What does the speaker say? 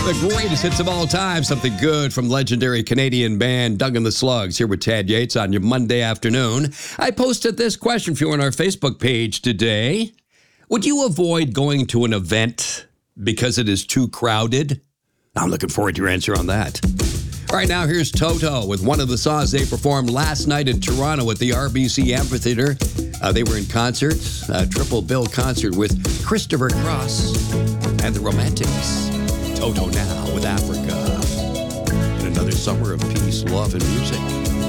The greatest hits of all time. Something good from legendary Canadian band Doug and the Slugs here with Tad Yates on your Monday afternoon. I posted this question for you on our Facebook page today. Would you avoid going to an event because it is too crowded? I'm looking forward to your answer on that. All right, now here's Toto with one of the songs they performed last night in Toronto at the RBC Amphitheater. They were in concert, a triple bill concert with Christopher Cross and the Romantics. Toto now with Africa. And another summer of peace, love, and music.